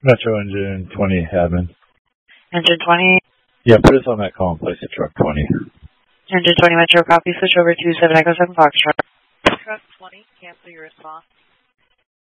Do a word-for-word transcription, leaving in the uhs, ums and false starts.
Metro Engine twenty admin. Engine twenty? Yeah, put us on that call and place at truck twenty. Engine twenty Metro, copy, switch over to seven Echo seven Foxtrot. Truck twenty, cancel your response.